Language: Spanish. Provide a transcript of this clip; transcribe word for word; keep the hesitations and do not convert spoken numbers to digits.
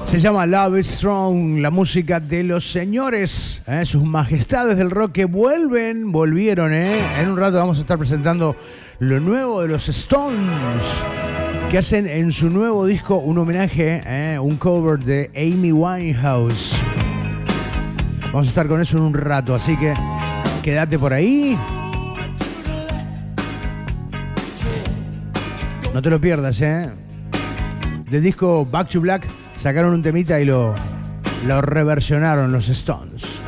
Se llama Love is Strong, la música de los señores, ¿eh? Sus majestades del rock que vuelven, volvieron, ¿eh? En un rato vamos a estar presentando lo nuevo de los Stones, que hacen en su nuevo disco un homenaje, ¿eh? Un cover de Amy Winehouse. Vamos a estar con eso en un rato, así que quédate por ahí. No te lo pierdas, ¿eh? Del disco Back to Black sacaron un temita y lo, lo reversionaron los Stones.